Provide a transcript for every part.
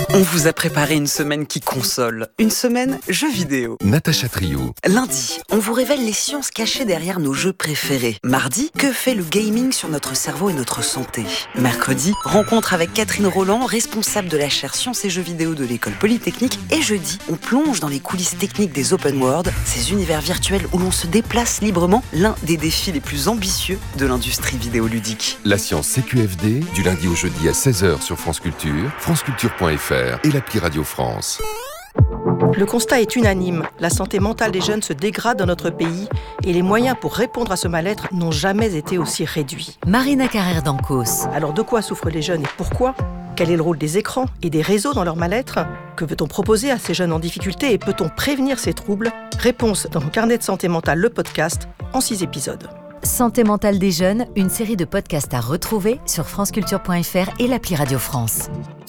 On vous a préparé une semaine qui console, une semaine jeux vidéo. Natacha Trio. Lundi, on vous révèle les sciences cachées derrière nos jeux préférés. Mardi, que fait le gaming sur notre cerveau et notre santé. Mercredi, rencontre avec Catherine Roland, responsable de la chaire Sciences et Jeux vidéo de l'École Polytechnique. Et jeudi, on plonge dans les coulisses techniques des open world, ces univers virtuels où l'on se déplace librement, l'un des défis les plus ambitieux de l'industrie vidéoludique. La science CQFD, du lundi au jeudi à 16h sur France Culture, franceculture.fr et l'appli Radio France. Le constat est unanime. La santé mentale des jeunes se dégrade dans notre pays et les moyens pour répondre à ce mal-être n'ont jamais été aussi réduits. Marina Carrère d'Ancos. Alors de quoi souffrent les jeunes et pourquoi ? Quel est le rôle des écrans et des réseaux dans leur mal-être ? Que peut-on proposer à ces jeunes en difficulté et peut-on prévenir ces troubles ? Réponse dans mon carnet de santé mentale, le podcast, en 6 épisodes. Santé mentale des jeunes, une série de podcasts à retrouver sur franceculture.fr et l'appli Radio France.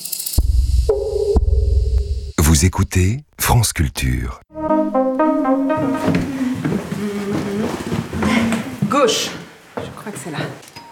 Vous écoutez France Culture. Gauche. Je crois que c'est là.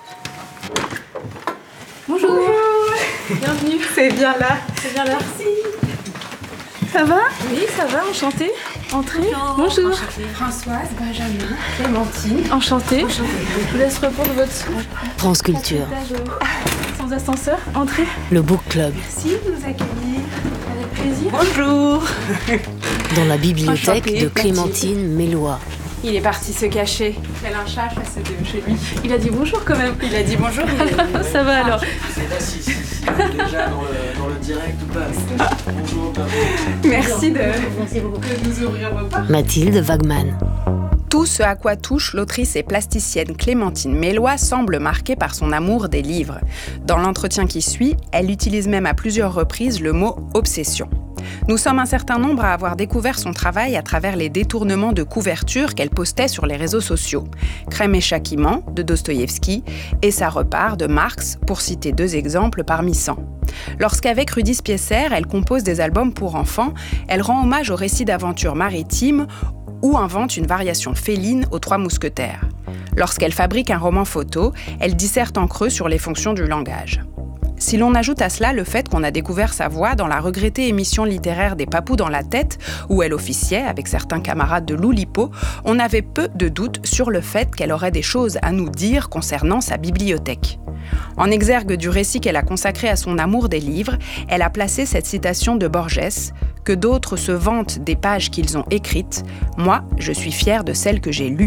Bonjour. Bienvenue. C'est bien là. C'est bien là. Merci. Ça va ? Oui, ça va, enchantée. Entrez. Bonjour. Enchantée. Françoise, Benjamin, Clémentine. Enchantée. Je vous laisse reprendre votre France Culture. Sans ascenseur. Entrez. Le Book Club. Merci de nous accueillir. Avec plaisir. Bonjour. Dans la bibliothèque Enchantée, de Clémentine Mélois. Il est parti se cacher. Tel un chat face de chez lui. Il a dit bonjour quand même. Il a dit bonjour. Ça va alors. C'est là si déjà dans le direct ou pas. Bonjour. Merci de nous ouvrir vos portes. Mathilde Wagman. Tout ce à quoi touche l'autrice et plasticienne Clémentine Mélois semble marquée par son amour des livres. Dans l'entretien qui suit, elle utilise même à plusieurs reprises le mot « obsession ». Nous sommes un certain nombre à avoir découvert son travail à travers les détournements de couverture qu'elle postait sur les réseaux sociaux. Crème et châtiment de Dostoïevski et Ça repart de Marx, pour citer 2 exemples parmi 100. Lorsqu'avec Rudy Spiesser, elle compose des albums pour enfants, elle rend hommage aux récits d'aventures maritimes ou invente une variation féline aux 3 mousquetaires. Lorsqu'elle fabrique un roman photo, elle disserte en creux sur les fonctions du langage. Si l'on ajoute à cela le fait qu'on a découvert sa voix dans la regrettée émission littéraire des Papous dans la tête, où elle officiait avec certains camarades de l'Oulipo, on avait peu de doutes sur le fait qu'elle aurait des choses à nous dire concernant sa bibliothèque. En exergue du récit qu'elle a consacré à son amour des livres, elle a placé cette citation de Borges, « Que d'autres se vantent des pages qu'ils ont écrites, moi, je suis fière de celles que j'ai lues ».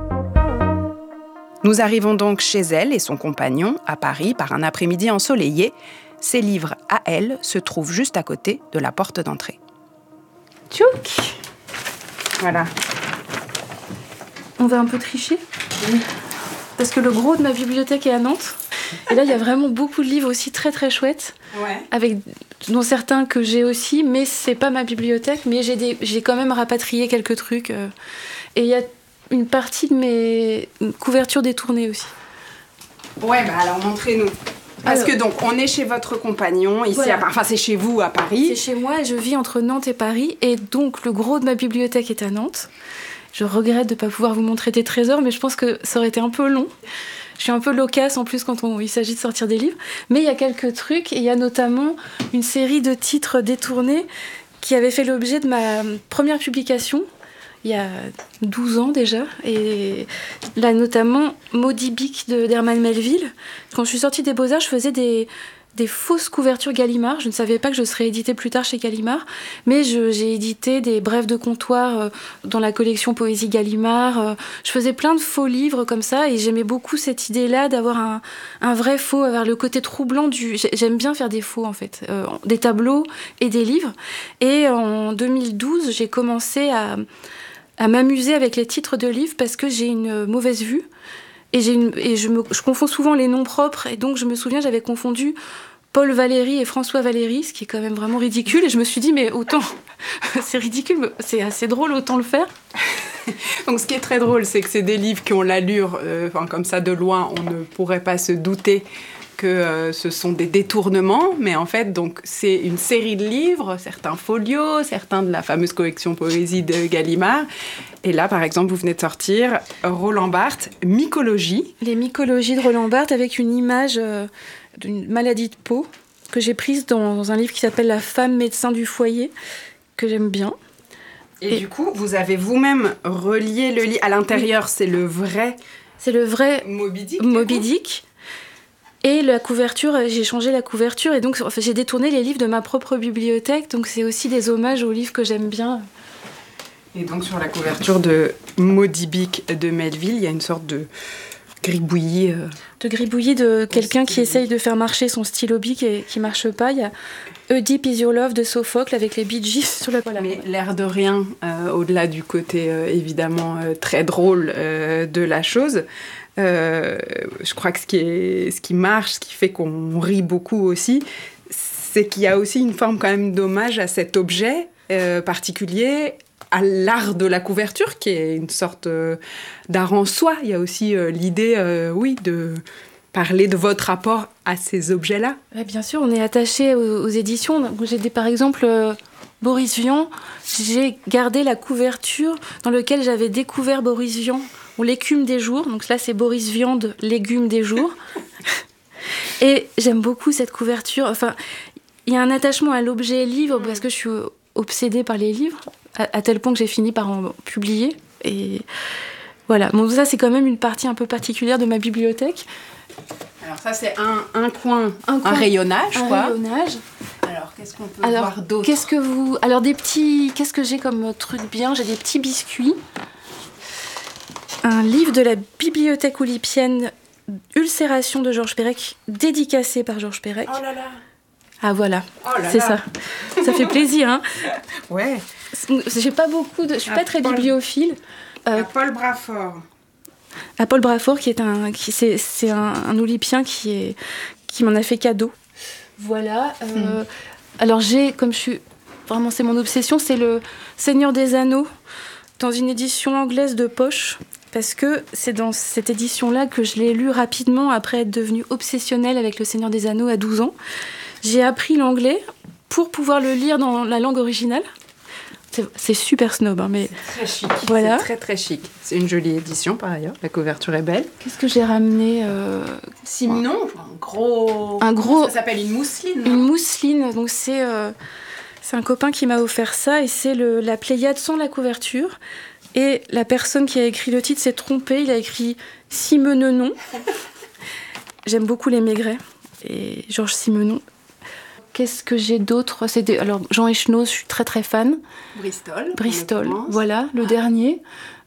Nous arrivons donc chez elle et son compagnon, à Paris, par un après-midi ensoleillé. Ses livres, à elle, se trouvent juste à côté de la porte d'entrée. Tchouk. Voilà. On va un peu tricher. Oui. Parce que le gros de ma bibliothèque est à Nantes. Et là, il y a vraiment beaucoup de livres aussi très très chouettes. Ouais. Dont certains que j'ai aussi, mais c'est pas ma bibliothèque. Mais j'ai quand même rapatrié quelques trucs. Et il y a une partie de mes couvertures détournées aussi. Ouais, bah alors montrez-nous. Parce que donc, on est chez votre compagnon, ici, voilà. Enfin c'est chez vous à Paris. C'est chez moi, je vis entre Nantes et Paris, et donc le gros de ma bibliothèque est à Nantes. Je regrette de ne pas pouvoir vous montrer des trésors, mais je pense que ça aurait été un peu long. Je suis un peu loquace en plus quand il s'agit de sortir des livres. Mais il y a quelques trucs, et il y a notamment une série de titres détournés qui avaient fait l'objet de ma première publication, il y a 12 ans déjà, et là notamment Maudit Bic d'Herman Melville. Quand je suis sortie des Beaux-Arts, je faisais des fausses couvertures Gallimard. Je ne savais pas que je serais éditée plus tard chez Gallimard, mais j'ai édité des brèves de comptoir dans la collection Poésie Gallimard. Je faisais plein de faux livres comme ça, et j'aimais beaucoup cette idée-là d'avoir un vrai faux, avoir le côté troublant J'aime bien faire des faux, en fait, des tableaux et des livres. Et en 2012, j'ai commencé à m'amuser avec les titres de livres parce que j'ai une mauvaise vue et je confonds souvent les noms propres, et donc je me souviens, j'avais confondu Paul Valéry et François Valéry, ce qui est quand même vraiment ridicule, et je me suis dit mais autant c'est ridicule, mais c'est assez drôle, autant le faire. Donc ce qui est très drôle, c'est que c'est des livres qui ont l'allure, comme ça de loin, on ne pourrait pas se douter que ce sont des détournements, mais en fait, donc, c'est une série de livres, certains folios, certains de la fameuse collection Poésie de Gallimard. Et là, par exemple, vous venez de sortir Roland Barthes, Mycologie. Les mycologies de Roland Barthes avec une image d'une maladie de peau. que j'ai prise dans un livre qui s'appelle La femme médecin du foyer, que j'aime bien. Et du coup, vous avez vous-même relié le livre. À l'intérieur, c'est le vrai Moby Dick. Et la couverture, j'ai changé la couverture et donc j'ai détourné les livres de ma propre bibliothèque. Donc c'est aussi des hommages aux livres que j'aime bien. Et donc sur la couverture de Moby Dick de Melville, il y a une sorte de gribouillis. De gribouillis de quelqu'un qui essaye de faire marcher son stylo bic et qui marche pas. Il y a A Deep Is Your Love de Sophocle avec les Bee Gees sur la colonne. Mais l'air de rien, au-delà du côté évidemment très drôle de la chose, je crois que ce qui marche, ce qui fait qu'on rit beaucoup aussi, c'est qu'il y a aussi une forme quand même d'hommage à cet objet particulier, à l'art de la couverture, qui est une sorte d'art en soi. Il y a aussi l'idée, de parler de votre rapport à ces objets-là. Ouais, bien sûr, on est attaché aux éditions. Par exemple, Boris Vian, j'ai gardé la couverture dans laquelle j'avais découvert Boris Vian, ou L'écume des jours. Donc là, c'est Boris Viande, Légumes des jours. Et j'aime beaucoup cette couverture. Enfin, il y a un attachement à l'objet livre, parce que je suis obsédée par les livres, à tel point que j'ai fini par en publier. Et voilà. Bon, ça, c'est quand même une partie un peu particulière de ma bibliothèque. Alors ça, c'est un coin, un rayonnage, quoi. Un rayonnage. Alors, qu'est-ce qu'on peut voir d'autre ? Qu'est-ce que j'ai comme truc bien ? J'ai des petits biscuits. Un livre de la bibliothèque oulipienne, Ulcération de Georges Perec, dédicacé par Georges Perec. Oh là là ! Ah voilà, c'est ça. Ça fait plaisir, hein. Ouais. J'ai pas beaucoup je suis pas très bibliophile. Paul Brafort. À Paul Brafort, c'est un oulipien qui m'en a fait cadeau. Voilà. Alors c'est mon obsession, c'est le Seigneur des Anneaux dans une édition anglaise de poche, parce que c'est dans cette édition-là que je l'ai lu rapidement après être devenue obsessionnelle avec le Seigneur des Anneaux à 12 ans. J'ai appris l'anglais pour pouvoir le lire dans la langue originale. C'est super snob, hein, mais c'est très chic. Voilà. C'est très très chic. C'est une jolie édition par ailleurs. La couverture est belle. Qu'est-ce que j'ai ramené Sinon, un gros. Ça s'appelle une mousseline. Une mousseline. Donc c'est un copain qui m'a offert ça et c'est la Pléiade sans la couverture. Et la personne qui a écrit le titre s'est trompée. Il a écrit Simenon. J'aime beaucoup les Maigret et Georges Simenon. Qu'est-ce que j'ai d'autre ? Alors, Jean Echenoz, je suis très très fan. Bristol, voilà, le dernier.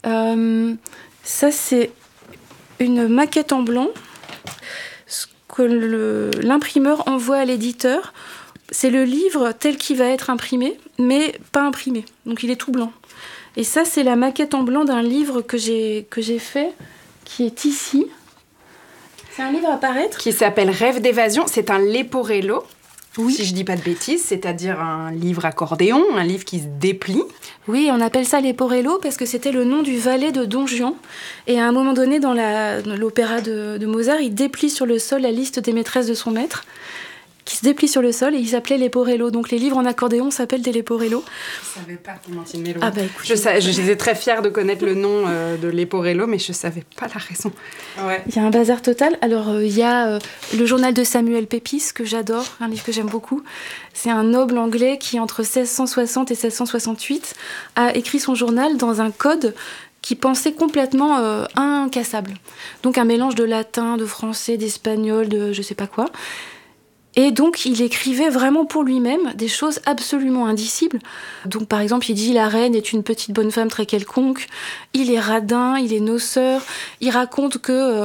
Ça, c'est une maquette en blanc, ce que l'imprimeur envoie à l'éditeur. C'est le livre tel qu'il va être imprimé, mais pas imprimé. Donc, il est tout blanc. Et ça, c'est la maquette en blanc d'un livre que j'ai fait, qui est ici. C'est un livre à paraître. Qui s'appelle Rêve d'évasion. C'est un Leporello. Oui. Si je dis pas de bêtises, c'est-à-dire un livre accordéon, un livre qui se déplie. Oui, on appelle ça Leporello parce que c'était le nom du valet de Don Juan. Et à un moment donné, dans l'opéra de Mozart, il déplie sur le sol la liste des maîtresses de son maître, qui se déplie sur le sol, et il s'appelait Leporello. Donc les livres en accordéon s'appellent des Leporello. Je savais pas, Clémentine Mello. Ah bah écoute. J'étais très fière de connaître le nom de Leporello, mais je savais pas la raison. Ouais. Il y a un bazar total. Alors il y a le journal de Samuel Pepys, que j'adore, un livre que j'aime beaucoup. C'est un noble anglais qui, entre 1660 et 1668, a écrit son journal dans un code qui pensait complètement incassable. Donc un mélange de latin, de français, d'espagnol, de je sais pas quoi. Et donc, il écrivait vraiment pour lui-même des choses absolument indicibles. Donc, par exemple, il dit « La reine est une petite bonne femme très quelconque. Il est radin, il est noceur. » Il raconte que...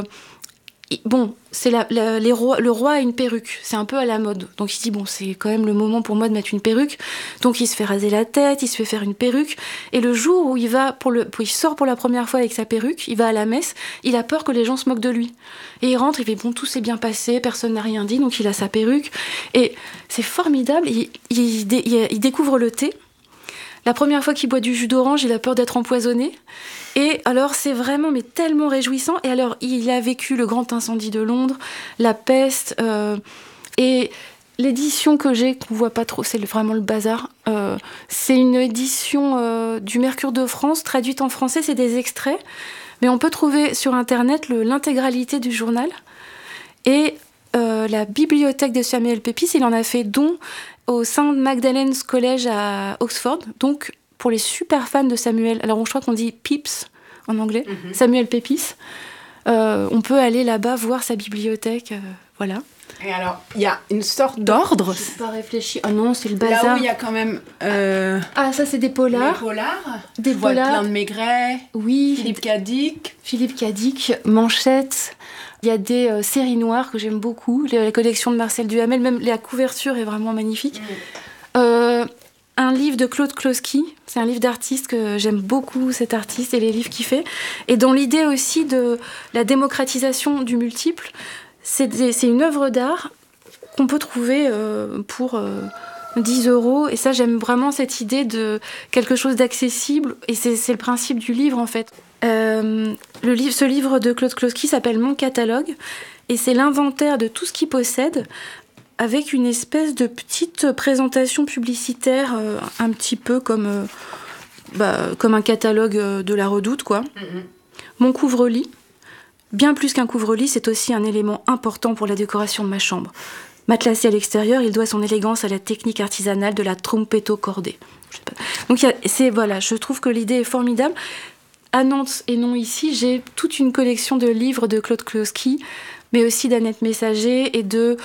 le roi a une perruque. C'est un peu à la mode. Donc, il dit « Bon, c'est quand même le moment pour moi de mettre une perruque. » Donc, il se fait raser la tête, il se fait faire une perruque. Et le jour où il sort pour la première fois avec sa perruque, il va à la messe, il a peur que les gens se moquent de lui. Et il rentre, il fait « Bon, tout s'est bien passé, personne n'a rien dit. » Donc, il a sa perruque. Et c'est formidable. Il découvre le thé. La première fois qu'il boit du jus d'orange, il a peur d'être empoisonné. Et alors, c'est vraiment tellement réjouissant. Et alors, il a vécu le grand incendie de Londres, la peste. Et l'édition que j'ai, qu'on voit pas trop, c'est vraiment le bazar. C'est une édition du Mercure de France, traduite en français, c'est des extraits. Mais on peut trouver sur Internet l'intégralité du journal. Et la bibliothèque de Samuel Pepys, il en a fait don au St Magdalene's College à Oxford, donc pour les super fans de Samuel, alors je crois qu'on dit Pepys en anglais, Samuel Pepys, on peut aller là-bas voir sa bibliothèque, voilà. Et alors, il y a une sorte d'ordre. Je n'ai pas réfléchi. Oh non, c'est le bazar. Là où il y a quand même... Ah, ça, c'est des polars. Des polars. Des polars. Plein de Maigret. Oui. Philippe Cadic. Manchette. Il y a des séries noires que j'aime beaucoup. La collection de Marcel Duhamel. Même la couverture est vraiment magnifique. Un livre de Claude Kloski. C'est un livre d'artiste que j'aime beaucoup, cet artiste, et les livres qu'il fait. Et dans l'idée aussi de la démocratisation du multiple, c'est une œuvre d'art qu'on peut trouver pour 10 €. Et ça, j'aime vraiment cette idée de quelque chose d'accessible. Et c'est le principe du livre, en fait. Ce livre de Claude Kloski s'appelle Mon catalogue. Et c'est l'inventaire de tout ce qu'il possède, avec une espèce de petite présentation publicitaire, un petit peu comme un catalogue de la Redoute, quoi. Mon couvre-lit. Bien plus qu'un couvre-lit, c'est aussi un élément important pour la décoration de ma chambre. Matelassé à l'extérieur, il doit son élégance à la technique artisanale de la trompetto cordée. Donc je trouve que l'idée est formidable. À Nantes et non ici, j'ai toute une collection de livres de Claude Kloski, mais aussi d'Annette Messager et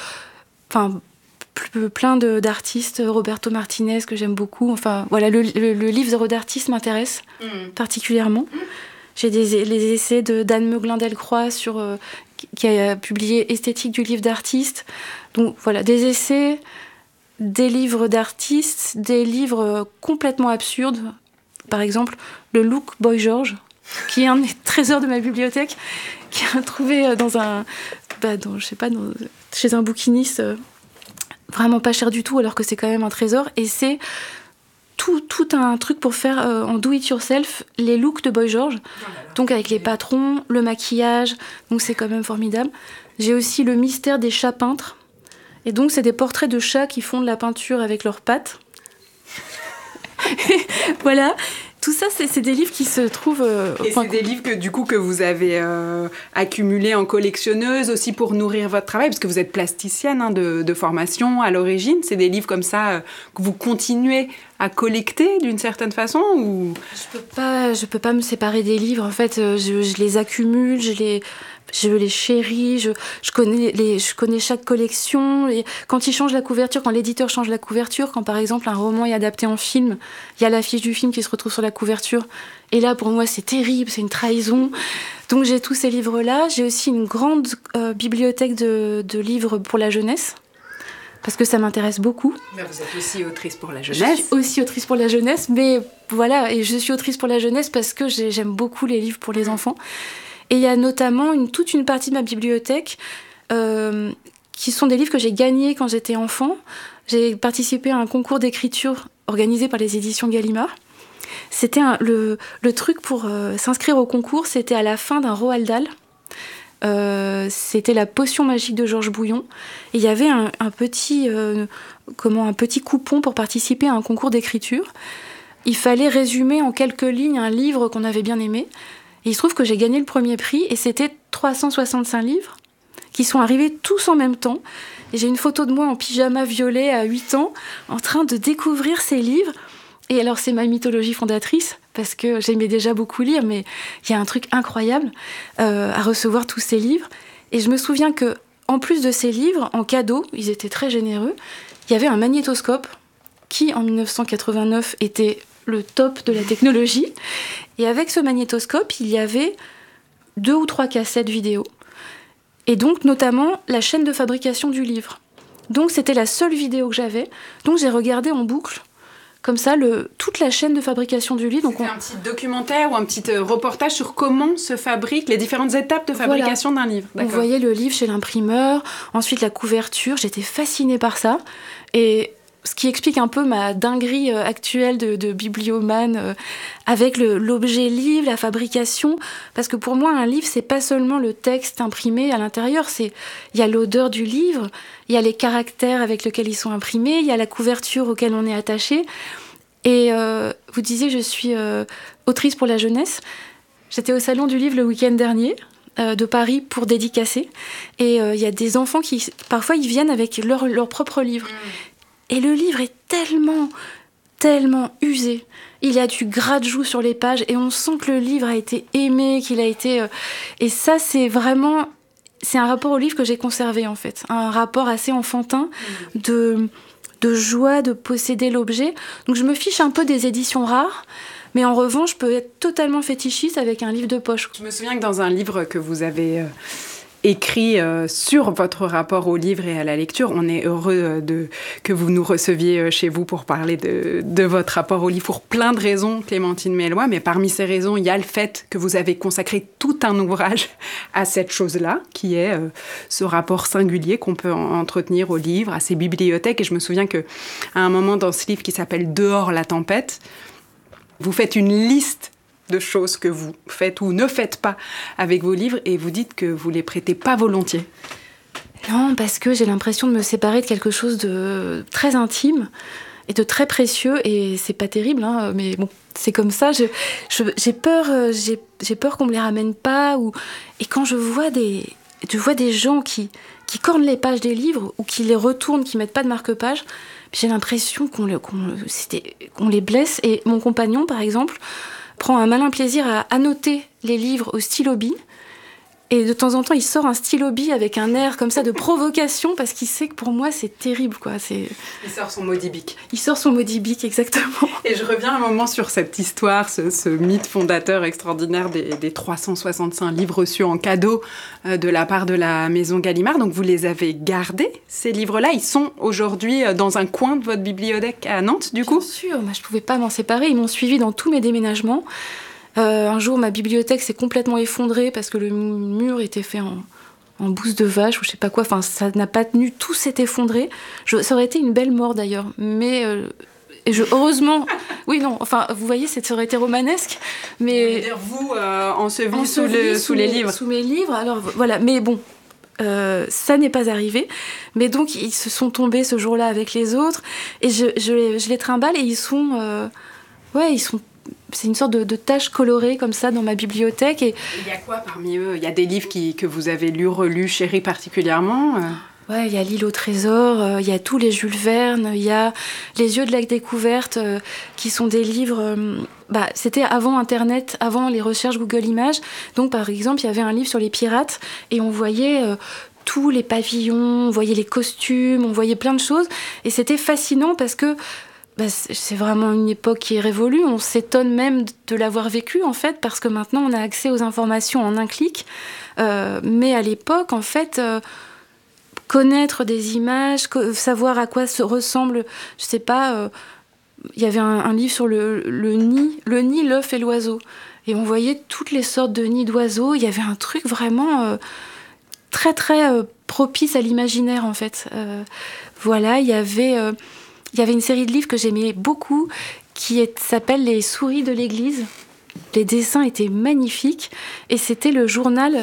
plein d'artistes, Roberto Martinez que j'aime beaucoup. Enfin voilà, le livre Zéro d'artiste m'intéresse particulièrement. J'ai les essais d'Anne Meuglin-Delcroix qui a publié Esthétique du livre d'artiste. Donc voilà, des essais, des livres d'artistes, des livres complètement absurdes. Par exemple, le Look Boy George, qui est un des trésors de ma bibliothèque, qui a trouvé chez un bouquiniste, vraiment pas cher du tout, alors que c'est quand même un trésor. Et c'est tout un truc pour faire en do-it-yourself les looks de Boy George, donc avec les patrons, le maquillage, donc c'est quand même formidable. J'ai aussi le mystère des chats peintres, et donc c'est des portraits de chats qui font de la peinture avec leurs pattes. Voilà, tout ça c'est des livres qui se trouvent... Et c'est des livres que vous avez accumulés en collectionneuse aussi pour nourrir votre travail, parce que vous êtes plasticienne de formation à l'origine. C'est des livres comme ça que vous continuez à collecter d'une certaine façon ou... Je peux pas me séparer des livres. En fait, je les accumule, je les chéris, je connais chaque collection. Et quand ils changent la couverture, quand l'éditeur change la couverture, quand par exemple un roman est adapté en film, il y a l'affiche du film qui se retrouve sur la couverture. Et là, pour moi, c'est terrible, c'est une trahison. Donc j'ai tous ces livres-là. J'ai aussi une grande bibliothèque de livres pour la jeunesse, parce que ça m'intéresse beaucoup. Mais vous êtes aussi autrice pour la jeunesse. Je suis aussi autrice pour la jeunesse, mais voilà, et je suis autrice pour la jeunesse parce que j'aime beaucoup les livres pour les enfants. Et il y a notamment toute une partie de ma bibliothèque qui sont des livres que j'ai gagnés quand j'étais enfant. J'ai participé à un concours d'écriture organisé par les éditions Gallimard. C'était le truc pour s'inscrire au concours, c'était à la fin d'un Roald Dahl. C'était la potion magique de Georges Bouillon. Et il y avait un petit coupon pour participer à un concours d'écriture. Il fallait résumer en quelques lignes un livre qu'on avait bien aimé. Et il se trouve que j'ai gagné le premier prix et c'était 365 livres qui sont arrivés tous en même temps. Et j'ai une photo de moi en pyjama violet à 8 ans en train de découvrir ces livres. Et alors c'est ma mythologie fondatrice parce que j'aimais déjà beaucoup lire, mais il y a un truc incroyable à recevoir tous ces livres. Et je me souviens que en plus de ces livres, en cadeau, ils étaient très généreux, il y avait un magnétoscope qui en 1989 était le top de la technologie. Et avec ce magnétoscope, il y avait 2 ou 3 cassettes vidéo. Et donc, notamment, la chaîne de fabrication du livre. Donc, c'était la seule vidéo que j'avais. Donc, j'ai regardé en boucle, comme ça, toute la chaîne de fabrication du livre. C'était un petit documentaire ou un petit reportage sur comment se fabriquent les différentes étapes de fabrication d'un livre. D'accord. On voyait le livre chez l'imprimeur, ensuite la couverture. J'étais fascinée par ça. Et ce qui explique un peu ma dinguerie actuelle de bibliomane avec l'objet livre, la fabrication. Parce que pour moi, un livre, c'est pas seulement le texte imprimé à l'intérieur. Il y a l'odeur du livre, il y a les caractères avec lesquels ils sont imprimés, il y a la couverture auquel on est attaché. Et vous disiez, je suis autrice pour la jeunesse. J'étais au Salon du Livre le week-end dernier, de Paris pour dédicacer. Et il y a des enfants qui, parfois, ils viennent avec leur propre livre. Et le livre est tellement usé. Il y a du gras-de-joue sur les pages et on sent que le livre a été aimé, qu'il a été... Et ça, c'est vraiment... C'est un rapport au livre que j'ai conservé, en fait. Un rapport assez enfantin de joie de posséder l'objet. Donc je me fiche un peu des éditions rares, mais en revanche, je peux être totalement fétichiste avec un livre de poche. Je me souviens que dans un livre que vous avez écrit sur votre rapport au livre et à la lecture, on est heureux que vous nous receviez chez vous pour parler de votre rapport au livre pour plein de raisons, Clémentine Melloy, mais parmi ces raisons, il y a le fait que vous avez consacré tout un ouvrage à cette chose-là, qui est ce rapport singulier qu'on peut entretenir au livre, à ses bibliothèques. Et je me souviens qu'à un moment dans ce livre qui s'appelle « Dehors la tempête », vous faites une liste de choses que vous faites ou ne faites pas avec vos livres et vous dites que vous les prêtez pas volontiers. Non, parce que j'ai l'impression de me séparer de quelque chose de très intime et de très précieux et c'est pas terrible, hein, mais bon, c'est comme ça. J'ai peur qu'on me les ramène pas et quand je vois des gens qui cornent les pages des livres ou qui les retournent, qui mettent pas de marque-page, j'ai l'impression qu'on les blesse. Et mon compagnon, par exemple, prend un malin plaisir à annoter les livres au stylo-bille. Et de temps en temps, il sort un stylo-bille avec un air comme ça de provocation parce qu'il sait que pour moi, c'est terrible, quoi. Il sort son Moby-Dick. Il sort son Moby-Dick, exactement. Et je reviens un moment sur cette histoire, ce mythe fondateur extraordinaire des 365 livres reçus en cadeau de la part de la Maison Gallimard. Donc vous les avez gardés, ces livres-là. Ils sont aujourd'hui dans un coin de votre bibliothèque à Nantes, du coup ? Bien sûr, moi, je ne pouvais pas m'en séparer. Ils m'ont suivi dans tous mes déménagements. Un jour, ma bibliothèque s'est complètement effondrée parce que le mur était fait en bouse de vache ou je sais pas quoi. Enfin, ça n'a pas tenu, tout s'est effondré. Ça aurait été une belle mort d'ailleurs. Mais heureusement, oui, non. Enfin, vous voyez, ça aurait été romanesque. Mais vous enseveli sous les livres. Sous mes livres. Alors voilà. Mais bon. Ça n'est pas arrivé, mais donc ils se sont tombés ce jour-là avec les autres et je les trimballe et ils sont c'est une sorte de tache colorée comme ça dans ma bibliothèque. Et il y a quoi parmi eux ? Il y a des livres que vous avez lus, relus, chéris particulièrement Ouais, il y a L'île au trésor, il y a tous les Jules Verne, il y a Les yeux de la découverte, qui sont des livres... c'était avant Internet, avant les recherches Google Images. Donc, par exemple, il y avait un livre sur les pirates et on voyait... tous les pavillons, on voyait les costumes, on voyait plein de choses. Et c'était fascinant parce que c'est vraiment une époque qui est révolue. On s'étonne même de l'avoir vécue, en fait, parce que maintenant, on a accès aux informations en un clic. Mais à l'époque, en fait, connaître des images, savoir à quoi se ressemble, je sais pas... il y avait un livre sur le nid, l'œuf et l'oiseau. Et on voyait toutes les sortes de nids d'oiseaux. Il y avait un truc vraiment... très très propice à l'imaginaire en fait. Voilà, il y avait une série de livres que j'aimais beaucoup qui s'appelle Les souris de l'église. Les dessins étaient magnifiques et c'était le journal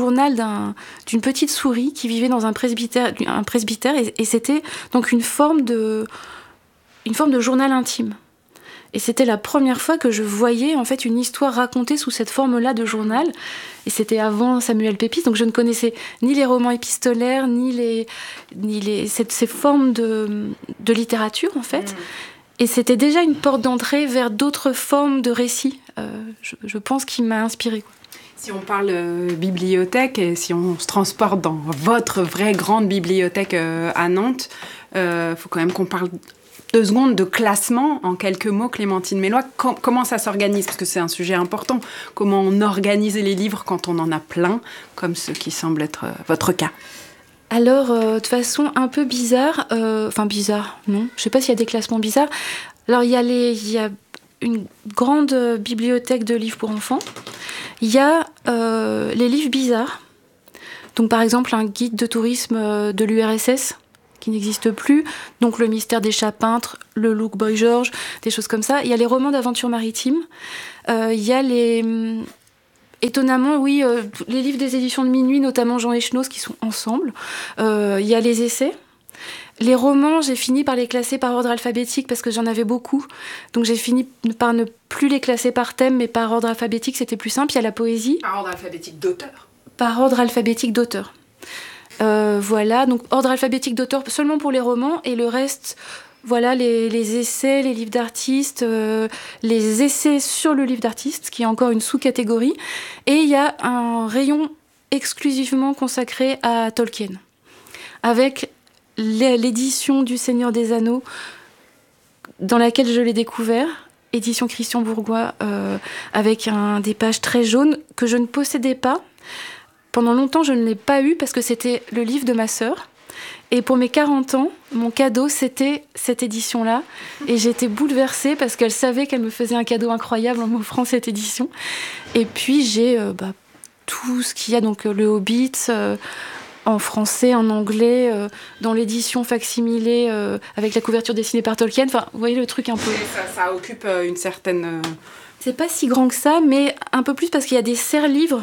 d'une petite souris qui vivait dans un presbytère et c'était donc une forme de journal intime. Et c'était la première fois que je voyais en fait une histoire racontée sous cette forme-là de journal. Et c'était avant Samuel Pepys, donc je ne connaissais ni les romans épistolaires, ni ces formes de littérature en fait. Et c'était déjà une porte d'entrée vers d'autres formes de récits, je pense, qui m'a inspirée. Si on parle bibliothèque et si on se transporte dans votre vraie grande bibliothèque à Nantes, faut quand même qu'on parle 2 secondes de classement, en quelques mots, Clémentine Melloy. Comment ça s'organise ? Parce que c'est un sujet important. Comment on organise les livres quand on en a plein, comme ce qui semble être votre cas ? Alors, de façon un peu bizarre, bizarre, non, je ne sais pas s'il y a des classements bizarres. Alors, il y a une grande bibliothèque de livres pour enfants. Il y a les livres bizarres. Donc, par exemple, un guide de tourisme de l'URSS, qui n'existe plus, donc Le mystère des chats-peintres, Le Look Boy George, des choses comme ça. Il y a les romans d'aventure maritime, il y a étonnamment, oui, les livres des éditions de Minuit, notamment Jean Echenoz, qui sont ensemble. Il y a les essais. Les romans, j'ai fini par les classer par ordre alphabétique parce que j'en avais beaucoup. Donc j'ai fini par ne plus les classer par thème, mais par ordre alphabétique, c'était plus simple. Il y a la poésie. Par ordre alphabétique d'auteur ? par ordre alphabétique d'auteur. Voilà, donc ordre alphabétique d'auteur seulement pour les romans, et le reste, voilà, les essais, les livres d'artistes, les essais sur le livre d'artiste, qui est encore une sous-catégorie, et il y a un rayon exclusivement consacré à Tolkien, avec l'édition du Seigneur des Anneaux, dans laquelle je l'ai découvert, édition Christian Bourgois, avec des pages très jaunes que je ne possédais pas. Pendant longtemps, je ne l'ai pas eu parce que c'était le livre de ma sœur. Et pour mes 40 ans, mon cadeau, c'était cette édition-là. Et j'étais bouleversée parce qu'elle savait qu'elle me faisait un cadeau incroyable en m'offrant cette édition. Et puis, j'ai tout ce qu'il y a, donc le Hobbit, en français, en anglais, dans l'édition facsimilée, avec la couverture dessinée par Tolkien. Enfin, vous voyez le truc un peu... Ça occupe une certaine... C'est pas si grand que ça, mais un peu plus parce qu'il y a des serre-livres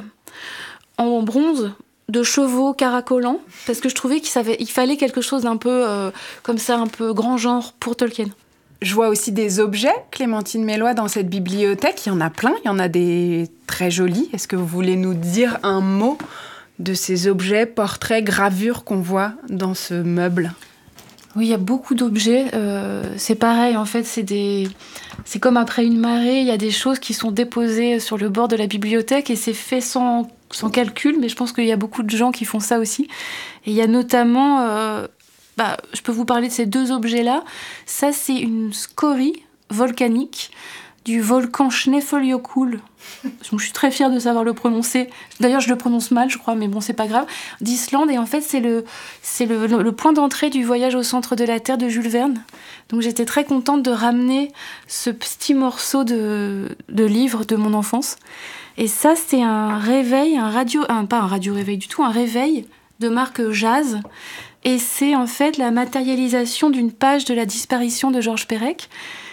en bronze de chevaux caracolants, parce que je trouvais qu'il fallait quelque chose d'un peu comme ça, un peu grand genre pour Tolkien. Je vois aussi des objets, Clémentine Melloy, dans cette bibliothèque. Il y en a plein, il y en a des très jolis. Est-ce que vous voulez nous dire un mot de ces objets, portraits, gravures qu'on voit dans ce meuble ? Oui, il y a beaucoup d'objets. C'est pareil, en fait, c'est comme après une marée. Il y a des choses qui sont déposées sur le bord de la bibliothèque et c'est fait sans calcul, mais je pense qu'il y a beaucoup de gens qui font ça aussi. Et il y a notamment... je peux vous parler de ces deux objets-là. Ça, c'est une scorie volcanique du volcan Snæfellsjökull. Je suis très fière de savoir le prononcer. D'ailleurs, je le prononce mal, je crois, mais bon, c'est pas grave. D'Islande, et en fait, c'est le point d'entrée du voyage au centre de la Terre de Jules Verne. Donc, j'étais très contente de ramener ce petit morceau de livre de mon enfance. Et ça, c'est un réveil, pas un radio-réveil du tout, un réveil de marque Jazz. Et c'est en fait la matérialisation d'une page de la disparition de Georges Perec.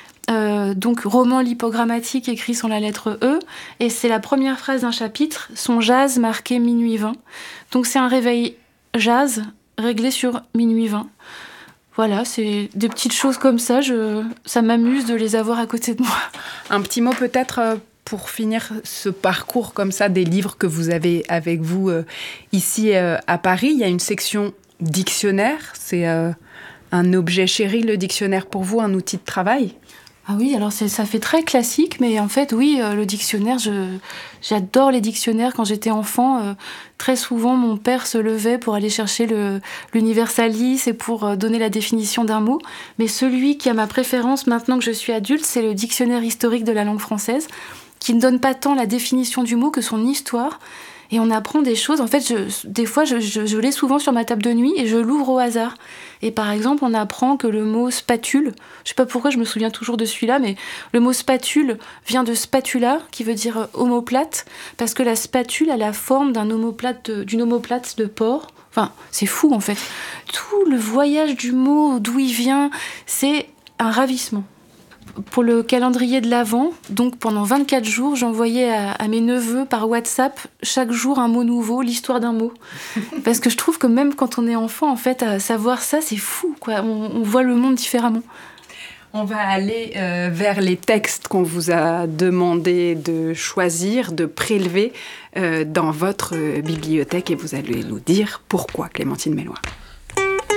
Donc roman lipogrammatique écrit sans la lettre E, et c'est la première phrase d'un chapitre, son jazz marqué minuit 20. Donc c'est un réveil jazz réglé sur minuit 20. Voilà, c'est des petites choses comme ça, ça m'amuse de les avoir à côté de moi. Un petit mot peut-être pour finir ce parcours comme ça des livres que vous avez avec vous ici à Paris. Il y a une section dictionnaire, c'est un objet chéri, le dictionnaire pour vous, un outil de travail ? Ah oui, alors ça fait très classique, mais en fait, oui, le dictionnaire, j'adore les dictionnaires. Quand j'étais enfant, très souvent, mon père se levait pour aller chercher l'Universalis et pour donner la définition d'un mot. Mais celui qui a ma préférence maintenant que je suis adulte, c'est le dictionnaire historique de la langue française, qui ne donne pas tant la définition du mot que son histoire. Et on apprend des choses. En fait, des fois, je l'ai souvent sur ma table de nuit et je l'ouvre au hasard. Et par exemple, on apprend que le mot spatule, je sais pas pourquoi je me souviens toujours de celui-là, mais le mot spatule vient de spatula, qui veut dire omoplate, parce que la spatule a la forme d'une omoplate de porc. Enfin, c'est fou en fait. Tout le voyage du mot, d'où il vient, c'est un ravissement. Pour le calendrier de l'Avent, donc pendant 24 jours, j'envoyais à mes neveux par WhatsApp chaque jour un mot nouveau, l'histoire d'un mot. Parce que je trouve que même quand on est enfant, en fait, à savoir ça, c'est fou, quoi. On voit le monde différemment. On va aller vers les textes qu'on vous a demandé de choisir, de prélever dans votre bibliothèque, et vous allez nous dire pourquoi, Clémentine Melloy.